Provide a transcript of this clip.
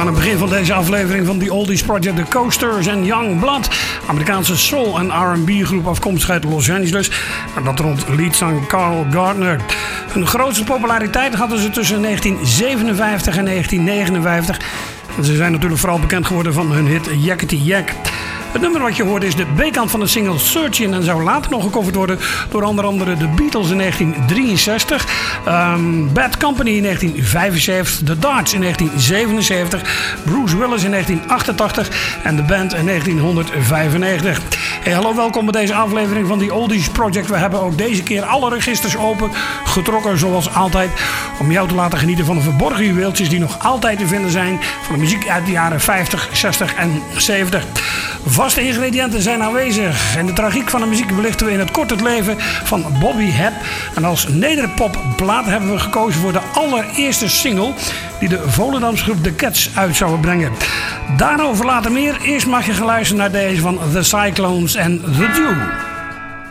het begin van deze aflevering van The Oldies Project, The Coasters en Young Blood. Amerikaanse soul- en R&B groep afkomstig uit Los Angeles. En dat rond leadzanger Carl Gardner. Hun grootste populariteit hadden ze tussen 1957 en 1959. En ze zijn natuurlijk vooral bekend geworden van hun hit Yakety Yak. Het nummer wat je hoort is de B-kant van de single Searching en zou later nog gecoverd worden door onder andere de Beatles in 1963, Bad Company in 1975, The Darts in 1977, Bruce Willis in 1988 en de band in 1995. Hey, hallo, welkom bij deze aflevering van The Oldies Project. We hebben ook deze keer alle registers open getrokken zoals altijd om jou te laten genieten van de verborgen juweeltjes die nog altijd te vinden zijn van de muziek uit de jaren 50, 60 en 70. Vaste ingrediënten zijn aanwezig en de tragiek van de muziek belichten we in het kort het leven van Bobby Hebb. En als nederpopplaat hebben we gekozen voor de allereerste single die de Volendamse groep The Cats uit zouden brengen. Daarover later meer. Eerst mag je geluisteren naar deze van The Cyclones en The Dew.